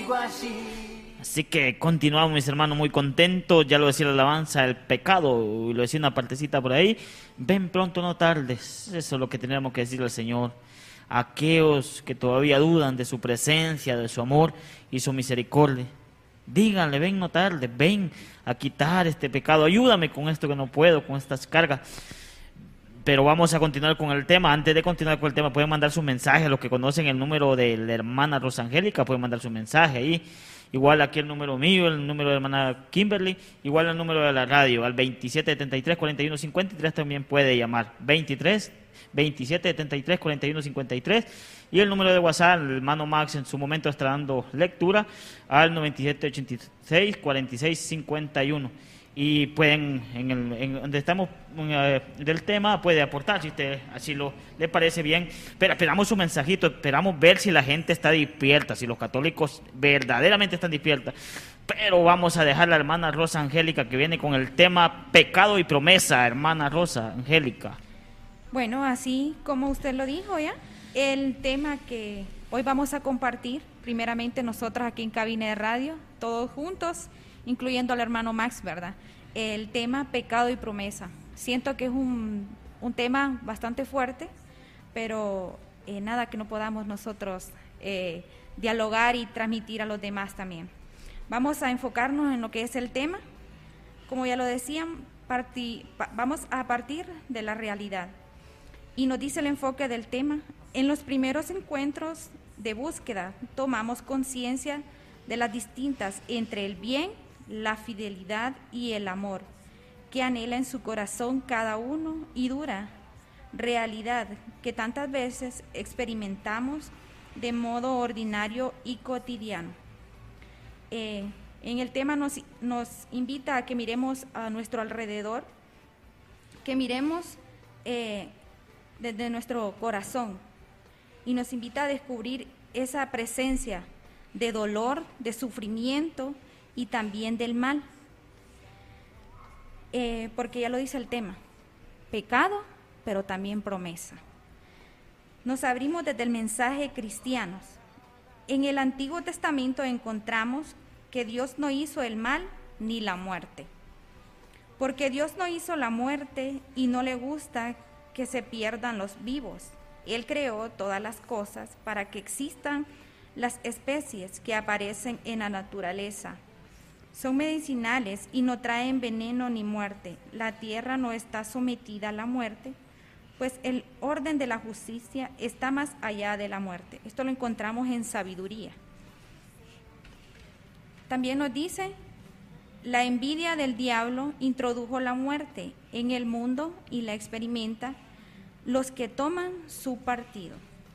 Así que continuamos, mis hermanos, muy contentos. Ya lo decía la alabanza, el pecado, y lo decía una partecita por ahí. Ven pronto, no tardes. Eso es lo que tenemos que decirle al Señor. Aquellos que todavía dudan de su presencia, de su amor y su misericordia, díganle, ven no tardes, ven a quitar este pecado. Ayúdame con esto que no puedo, con estas cargas. Pero vamos a continuar con el tema. Antes de continuar con el tema, pueden mandar su mensaje. Los que conocen el número de la hermana Rosangélica pueden mandar su mensaje ahí. Igual aquí el número mío, el número de la hermana Kimberly, igual el número de la radio, al 2773-4153 también puede llamar. 2773-4153. Y el número de WhatsApp, el hermano Max en su momento está dando lectura al 9786-4651. Y pueden, en donde estamos del tema, puede aportar si usted así le parece bien. Pero esperamos su mensajito, esperamos ver si la gente está despierta, si los católicos verdaderamente están despiertos. Pero vamos a dejar a la hermana Rosa Angélica que viene con el tema pecado y promesa. Hermana Rosa Angélica. Bueno, así como usted lo dijo ya, el tema que hoy vamos a compartir, primeramente nosotros aquí en Cabina de Radio, todos juntos, incluyendo al hermano Max, ¿verdad? El tema pecado y promesa. Siento que es un tema bastante fuerte, pero nada que no podamos nosotros dialogar y transmitir a los demás también. Vamos a enfocarnos en lo que es el tema. Como ya lo decían, vamos a partir de la realidad. Y nos dice el enfoque del tema: en los primeros encuentros de búsqueda tomamos conciencia de las distintas entre el bien, la fidelidad y el amor que anhela en su corazón cada uno y dura realidad que tantas veces experimentamos de modo ordinario y cotidiano. En el tema nos invita a que miremos a nuestro alrededor, que miremos desde nuestro corazón, y nos invita a descubrir esa presencia de dolor, de sufrimiento y también del mal, porque ya lo dice el tema, pecado, pero también promesa. Nos abrimos desde el mensaje cristianos. En el Antiguo Testamento encontramos que Dios no hizo el mal ni la muerte, porque Dios no hizo la muerte y no le gusta que se pierdan los vivos. Él creó todas las cosas para que existan las especies que aparecen en la naturaleza. Son medicinales y no traen veneno ni muerte. La tierra no está sometida a la muerte, pues el orden de la justicia está más allá de la muerte. Esto lo encontramos en Sabiduría. También nos dice, la envidia del diablo introdujo la muerte en el mundo y la experimenta los que toman su partido.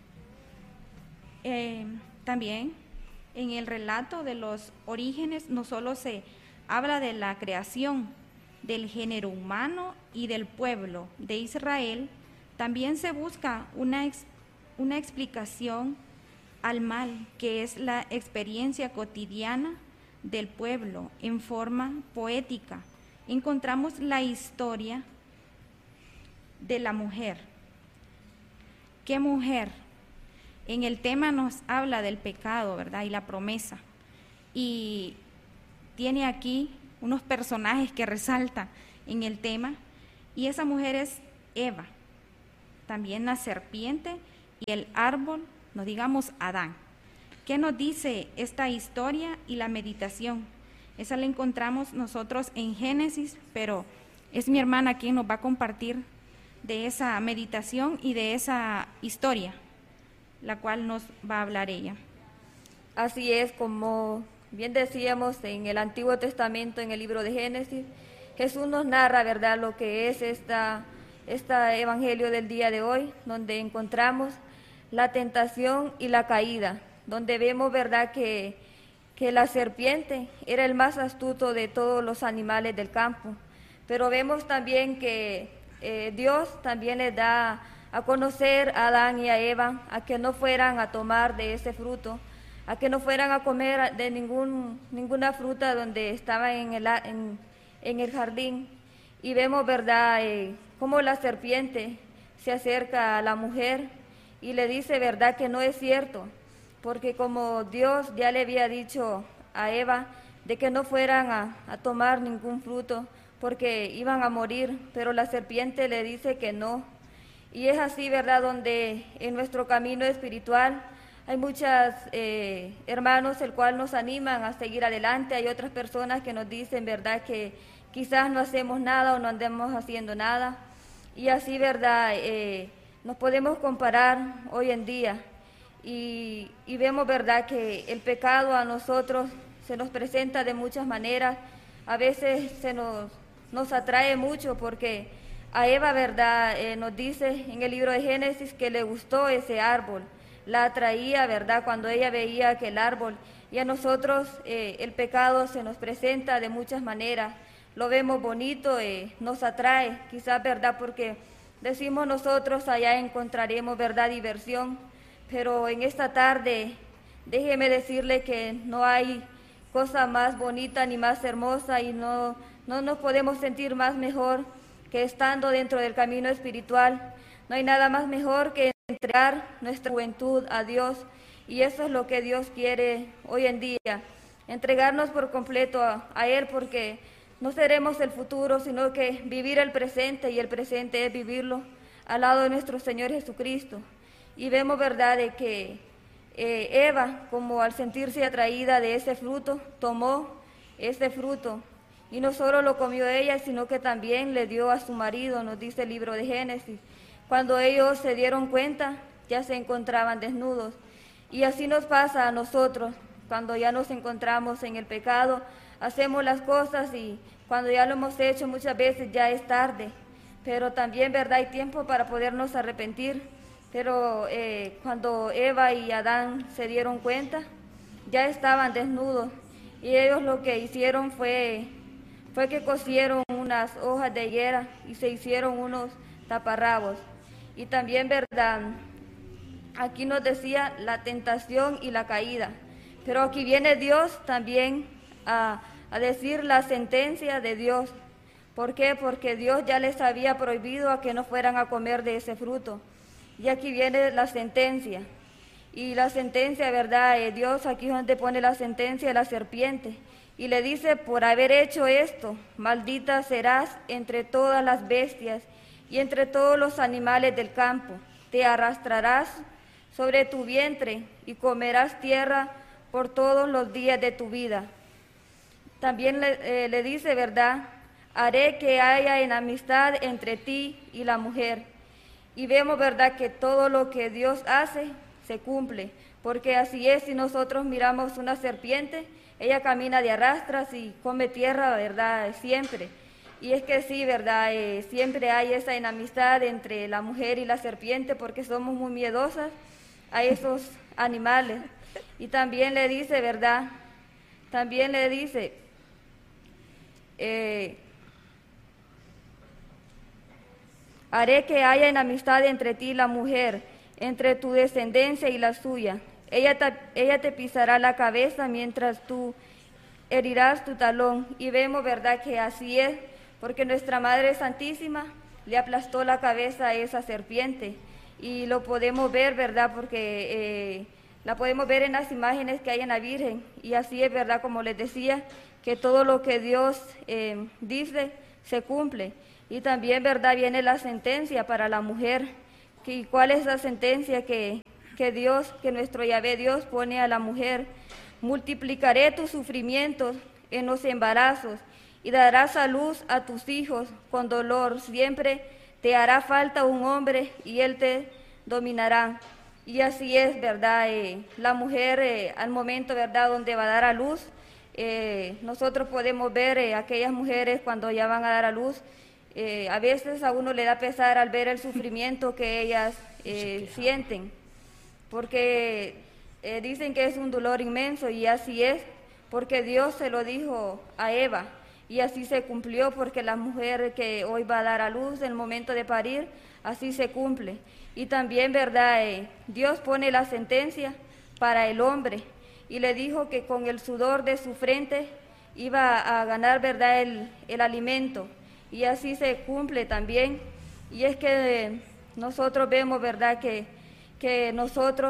También en el relato de los orígenes no solo se habla de la creación del género humano y del pueblo de Israel, también se busca una explicación al mal, que es la experiencia cotidiana del pueblo en forma poética. Encontramos la historia de la mujer. ¿Qué mujer? En el tema nos habla del pecado, ¿verdad? Y la promesa. Y tiene aquí unos personajes que resaltan en el tema. Y esa mujer es Eva, también la serpiente y el árbol, no digamos Adán. ¿Qué nos dice esta historia y la meditación? Esa la encontramos nosotros en Génesis, pero es mi hermana quien nos va a compartir de esa meditación y de esa historia, la cual nos va a hablar ella. Así es, como bien decíamos en el Antiguo Testamento, en el libro de Génesis, Jesús nos narra, ¿verdad?, lo que es este evangelio del día de hoy, donde encontramos la tentación y la caída, donde vemos, ¿verdad?, que la serpiente era el más astuto de todos los animales del campo, pero vemos también que Dios también les da a conocer a Adán y a Eva, a que no fueran a tomar de ese fruto, a que no fueran a comer de ninguna fruta donde estaba en el jardín. Y vemos, ¿verdad?, cómo la serpiente se acerca a la mujer y le dice, ¿verdad?, que no es cierto, porque como Dios ya le había dicho a Eva de que no fueran a tomar ningún fruto, porque iban a morir, pero la serpiente le dice que no. Y es así, ¿verdad?, donde en nuestro camino espiritual hay muchos hermanos el cual nos animan a seguir adelante, hay otras personas que nos dicen, ¿verdad?, que quizás no hacemos nada o no andemos haciendo nada. Y así, ¿verdad?, nos podemos comparar hoy en día y vemos, ¿verdad?, que el pecado a nosotros se nos presenta de muchas maneras. A veces nos atrae mucho porque a Eva, ¿verdad?, nos dice en el libro de Génesis que le gustó ese árbol, la atraía, ¿verdad?, cuando ella veía aquel árbol. Y a nosotros el pecado se nos presenta de muchas maneras. Lo vemos bonito, nos atrae, quizás, ¿verdad?, porque decimos nosotros allá encontraremos, ¿verdad?, diversión. Pero en esta tarde, déjeme decirle que no hay cosa más bonita ni más hermosa y no nos podemos sentir más mejor que estando dentro del camino espiritual. No hay nada más mejor que entregar nuestra juventud a Dios, y eso es lo que Dios quiere hoy en día, entregarnos por completo a Él, porque no seremos el futuro, sino que vivir el presente, y el presente es vivirlo al lado de nuestro Señor Jesucristo. Y vemos, ¿verdad?, de que Eva, como al sentirse atraída de ese fruto, tomó ese fruto, y no solo lo comió ella, sino que también le dio a su marido, nos dice el libro de Génesis. Cuando ellos se dieron cuenta, ya se encontraban desnudos. Y así nos pasa a nosotros, cuando ya nos encontramos en el pecado, hacemos las cosas y cuando ya lo hemos hecho muchas veces ya es tarde. Pero también, ¿verdad?, hay tiempo para podernos arrepentir. Pero cuando Eva y Adán se dieron cuenta, ya estaban desnudos. Y ellos lo que hicieron fue que cosieron unas hojas de higuera y se hicieron unos taparrabos. Y también, ¿verdad?, aquí nos decía la tentación y la caída. Pero aquí viene Dios también a decir la sentencia de Dios. ¿Por qué? Porque Dios ya les había prohibido a que no fueran a comer de ese fruto. Y aquí viene la sentencia. Y la sentencia, ¿verdad? Dios aquí es donde pone la sentencia de la serpiente. Y le dice, por haber hecho esto, maldita serás entre todas las bestias y entre todos los animales del campo. Te arrastrarás sobre tu vientre y comerás tierra por todos los días de tu vida. También le dice, ¿verdad?, haré que haya enemistad entre ti y la mujer. Y vemos, ¿verdad?, que todo lo que Dios hace se cumple, porque así es. Si nosotros miramos una serpiente, ella camina de arrastras y come tierra, ¿verdad?, siempre. Y es que sí, ¿verdad?, siempre hay esa enemistad entre la mujer y la serpiente, porque somos muy miedosas a esos animales. Y también le dice, ¿verdad?, también le dice, haré que haya enemistad entre ti y la mujer, entre tu descendencia y la suya. Ella te pisará la cabeza mientras tú herirás tu talón. Y vemos, ¿verdad?, que así es, porque nuestra Madre Santísima le aplastó la cabeza a esa serpiente. Y lo podemos ver, ¿verdad?, porque la podemos ver en las imágenes que hay en la Virgen. Y así es, ¿verdad?, como les decía, que todo lo que Dios dice se cumple. Y también, ¿verdad?, viene la sentencia para la mujer. ¿Y cuál es la sentencia que Dios, que nuestro Yahvé Dios pone a la mujer? Multiplicaré tus sufrimientos en los embarazos y darás a luz a tus hijos con dolor. Siempre te hará falta un hombre y él te dominará. Y así es, ¿verdad? La mujer al momento, ¿verdad?, donde va a dar a luz, nosotros podemos ver aquellas mujeres cuando ya van a dar a luz. A veces a uno le da pesar al ver el sufrimiento que ellas sienten, porque dicen que es un dolor inmenso, y así es, porque Dios se lo dijo a Eva, y así se cumplió, porque la mujer que hoy va a dar a luz en el momento de parir, así se cumple. Y también, ¿verdad?, Dios pone la sentencia para el hombre, y le dijo que con el sudor de su frente iba a ganar, ¿verdad?, el alimento. Y así se cumple también. Y es que nosotros vemos, ¿verdad?, que nosotros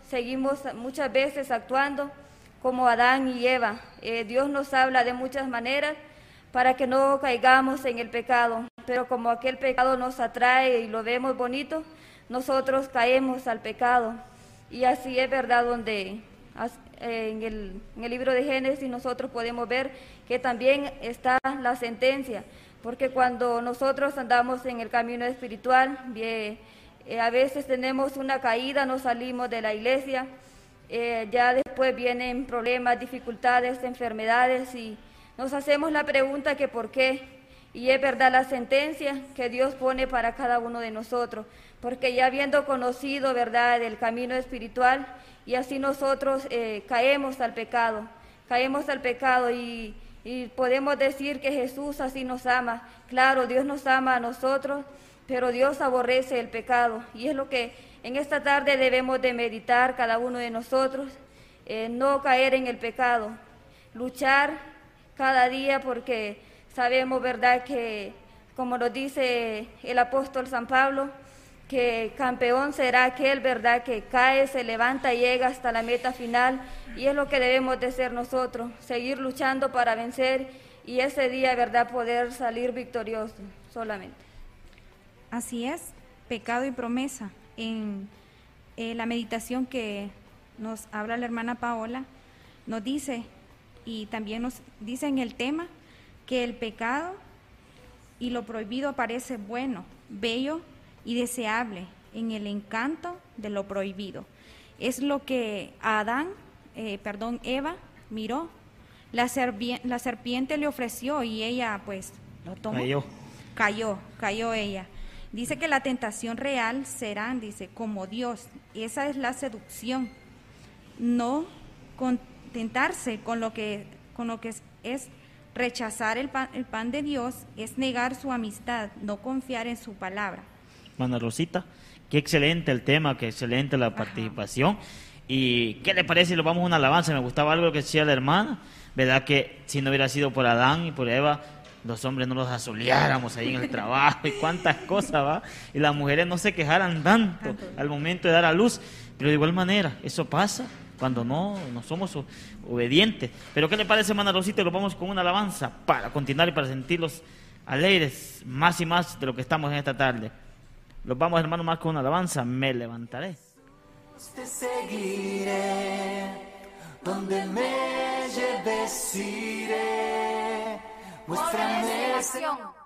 seguimos muchas veces actuando como Adán y Eva. Dios nos habla de muchas maneras para que no caigamos en el pecado, pero como aquel pecado nos atrae y lo vemos bonito, nosotros caemos al pecado. Y así es verdad, donde en el libro de Génesis nosotros podemos ver que también está la sentencia, porque cuando nosotros andamos en el camino espiritual, a veces tenemos una caída, nos salimos de la iglesia, ya después vienen problemas, dificultades, enfermedades, y nos hacemos la pregunta que por qué. Y es verdad la sentencia que Dios pone para cada uno de nosotros, porque ya habiendo conocido, verdad, el camino espiritual, y así nosotros caemos al pecado y podemos decir que Jesús así nos ama. Claro, Dios nos ama a nosotros, pero Dios aborrece el pecado, y es lo que en esta tarde debemos de meditar cada uno de nosotros, no caer en el pecado, luchar cada día, porque sabemos, verdad, que como nos dice el apóstol San Pablo, que campeón será aquel, verdad, que cae, se levanta y llega hasta la meta final, y es lo que debemos de ser nosotros, seguir luchando para vencer, y ese día, verdad, poder salir victorioso solamente. Así es, pecado y promesa. En la meditación que nos habla la hermana Paola, nos dice, y también nos dice en el tema, que el pecado y lo prohibido parece bueno, bello y deseable en el encanto de lo prohibido. Es lo que Eva miró. La serpiente le ofreció y ella pues lo tomó. Cayó ella. Dice que la tentación real será, dice, como Dios. Esa es la seducción. No contentarse con lo que es rechazar el pan de Dios, es negar su amistad, no confiar en su palabra. Hermana Rosita, qué excelente el tema, qué excelente la participación. ¿Y qué le parece si lo vamos a una alabanza? Me gustaba algo que decía la hermana, ¿verdad? Que si no hubiera sido por Adán y por Eva, los hombres no los asoleáramos ahí en el trabajo y cuántas cosas, ¿va? Y las mujeres no se quejaran tanto al momento de dar a luz. Pero de igual manera, eso pasa cuando no somos obedientes. Pero ¿qué le parece, hermana Rosita? Lo vamos con una alabanza para continuar y para sentirlos alegres más y más de lo que estamos en esta tarde. Los vamos, hermano, más con una alabanza. Me levantaré. Te seguiré, donde me lleves iré. Muéstrame.